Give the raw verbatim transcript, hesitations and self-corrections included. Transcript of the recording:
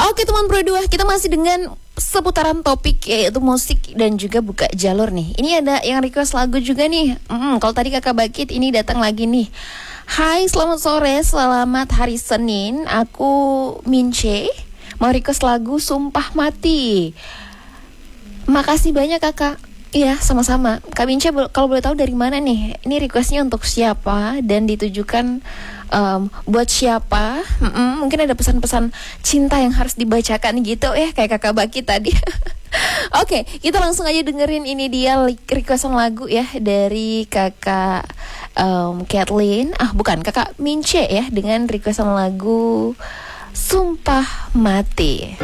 Oke teman Pro dua, kita masih dengan seputaran topik yaitu musik dan juga buka jalur nih. Ini ada yang request lagu juga nih. Hmm, kalau tadi Kakak Bakit ini datang lagi nih. Hai, selamat sore, selamat hari Senin. Aku Mince, mau request lagu Sumpah Mati. Makasih banyak Kakak. Iya, sama-sama. Kak Mince, kalau boleh tahu dari mana nih? Ini requestnya untuk siapa dan ditujukan um, buat siapa? Mm-mm, mungkin ada pesan-pesan cinta yang harus dibacakan gitu ya, kayak Kakak Baki tadi. Oke, kita langsung aja dengerin ini dia requestan lagu ya dari Kakak um, Kathleen. Ah, bukan, Kakak Mince ya, dengan requestan lagu Sumpah Mati.